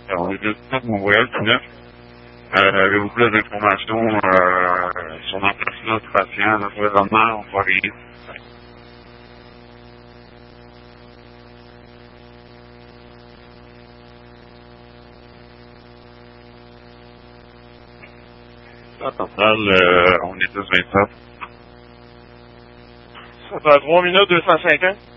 Alors, les deux de Montréal, tout neuf. Avez-vous plus d'informations sur l'emplacement du patient, notre raisonnement, on va arriver. En total, on est 227. Ça fait 3 minutes 250.